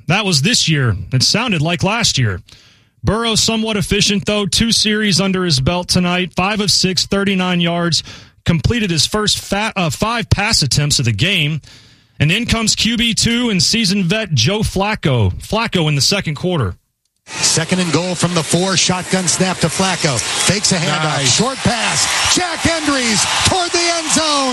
That was this year. It sounded like last year. Burrow somewhat efficient, though. 2 series under his belt tonight. 5 of 6, 39 yards. Completed his first 5 pass attempts of the game. And in comes QB2 and seasoned vet Joe Flacco. Flacco in the second quarter. 2nd and goal from the 4. Shotgun snap to Flacco. Fakes a handoff. Nice. Short pass. Jack Hendries toward the end zone.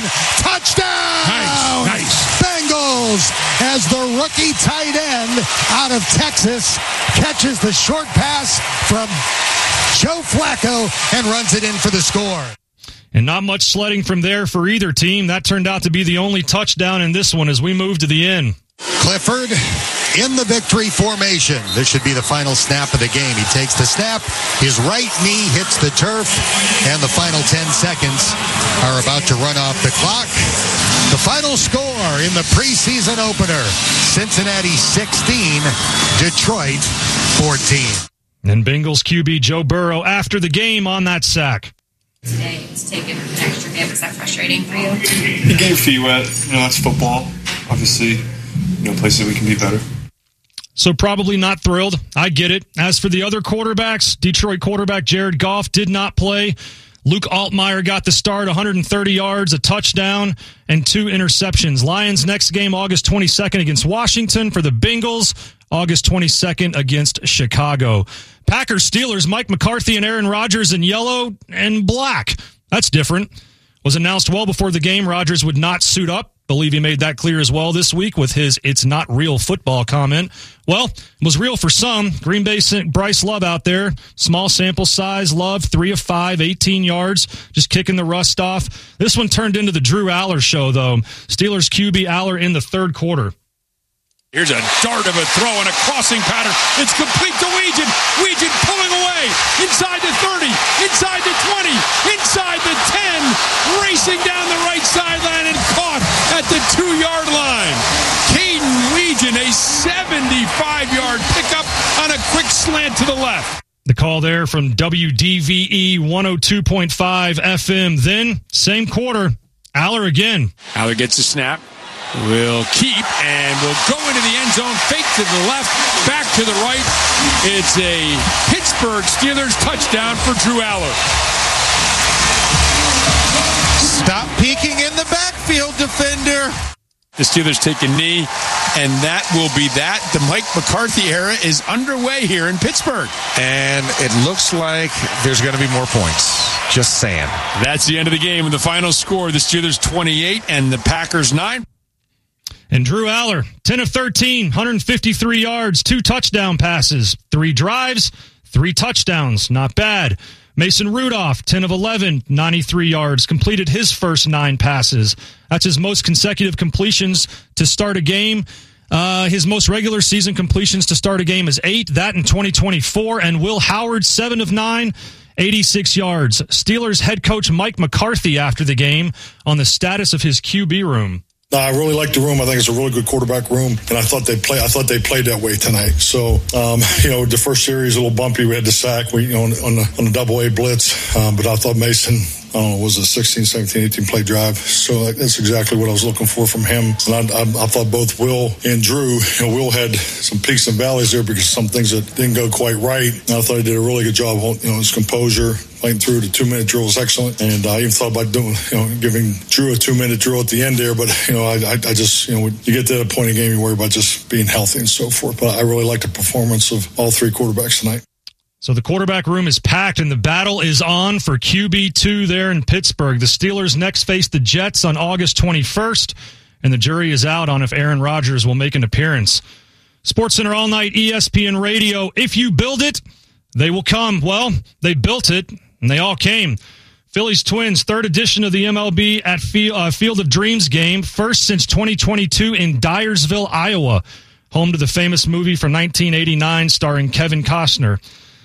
Touchdown! Nice. Bengals, as the rookie tight end out of Texas catches the short pass from Joe Flacco and runs it in for the score. And not much sledding from there for either team. That turned out to be the only touchdown in this one as we move to the end. Clifford in the victory formation. This should be the final snap of the game. He takes the snap, his right knee hits the turf, and the final 10 seconds are about to run off the clock. The final score in the preseason opener, Cincinnati 16, Detroit 14. And Bengals QB Joe Burrow after the game on that sack. Today it's taken an extra hit. Was that frustrating for you? Getting your feet wet, that's football. Obviously, places we can be better. So probably not thrilled. I get it. As for the other quarterbacks, Detroit quarterback Jared Goff did not play. Luke Altmaier got the start, 130 yards, a touchdown, and 2 interceptions. Lions next game August 22nd against Washington. For the Bengals, August 22nd against Chicago. Packers Steelers, Mike McCarthy and Aaron Rodgers in yellow and black. That's different. Was announced well before the game Rodgers would not suit up. Believe he made that clear as well this week with his "it's not real football" comment. Well, it was real for some. Green Bay sent Bryce Love out there. Small sample size. Love, 3 of 5, 18 yards, just kicking the rust off. This one turned into the Drew Aller show, though. Steelers QB Aller in the third quarter. Here's a dart of a throw and a crossing pattern. It's complete to Weegan. Weegan pulling away. Inside the 30. Inside the 20. Inside the 10. Racing down the right sideline and caught at the 2-yard line. Caden Weegan, a 75-yard pickup on a quick slant to the left. The call there from WDVE 102.5 FM. Then, same quarter, Aller again. Aller gets a snap. Will keep and will go into the end zone. Fake to the left, back to the right. It's a Pittsburgh Steelers touchdown for Drew Aller. Stop peeking in the backfield, defender. The Steelers take a knee, and that will be that. The Mike McCarthy era is underway here in Pittsburgh. And it looks like there's going to be more points. Just saying. That's the end of the game. And the final score, the Steelers 28 and the Packers 9. And Drew Aller, 10 of 13, 153 yards, 2 touchdown passes, 3 drives, 3 touchdowns. Not bad. Mason Rudolph, 10 of 11, 93 yards, completed his first 9 passes. That's his most consecutive completions to start a game. His most regular season completions to start a game is 8, that in 2024. And Will Howard, 7 of 9, 86 yards. Steelers head coach Mike McCarthy after the game on the status of his QB room. I really like the room. I think it's a really good quarterback room, and I thought they played that way tonight. So, the first series a little bumpy. We had the sack, on the double-A blitz, but I thought Mason, was a 16, 17, 18 play drive. So that's exactly what I was looking for from him. And I thought both Will and Drew, Will had some peaks and valleys there because some things that didn't go quite right. And I thought he did a really good job, his composure. Playing through the 2-minute drill was excellent, and I even thought about giving Drew a 2-minute drill at the end there. But I just when you get to that point in the game, you worry about just being healthy and so forth. But I really like the performance of all 3 quarterbacks tonight. So the quarterback room is packed, and the battle is on for QB2 there in Pittsburgh. The Steelers next face the Jets on August 21st, and the jury is out on if Aaron Rodgers will make an appearance. SportsCenter All Night, ESPN Radio. If you build it, they will come. Well, they built it, and they all came. Phillies Twins, 3rd edition of the MLB at Field of Dreams game, first since 2022 in Dyersville, Iowa, home to the famous movie from 1989 starring Kevin Costner.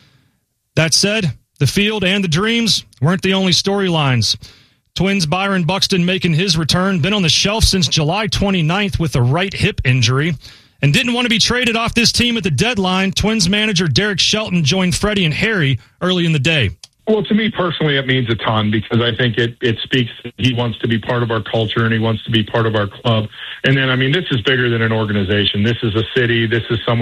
That said, the field and the dreams weren't the only storylines. Twins Byron Buxton making his return, been on the shelf since July 29th with a right hip injury, and didn't want to be traded off this team at the deadline. Twins manager Derek Shelton joined Freddie and Harry early in the day. Well, to me personally, it means a ton because I think it speaks that he wants to be part of our culture and he wants to be part of our club. And then, this is bigger than an organization. This is a city. This is someone